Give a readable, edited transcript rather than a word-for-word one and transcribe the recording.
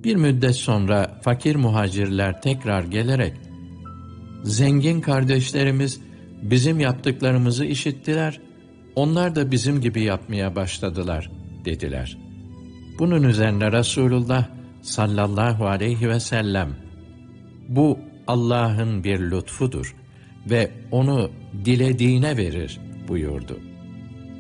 Bir müddet sonra fakir muhacirler tekrar gelerek, zengin kardeşlerimiz bizim yaptıklarımızı işittiler, onlar da bizim gibi yapmaya başladılar dediler. Bunun üzerine Resulullah sallallahu aleyhi ve sellem, bu Allah'ın bir lütfudur ve onu dilediğine verir buyurdu.